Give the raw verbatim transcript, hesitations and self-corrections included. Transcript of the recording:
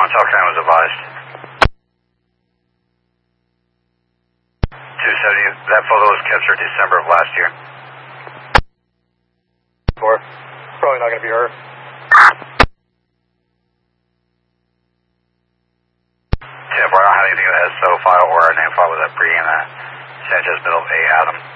Hotel County was advised. two seventy, that photo was captured December of last year. Four. Probably not going to be her. Yeah, but I don't have anything with S O file or a name file with that Brianna Sanchez, middle A Adam.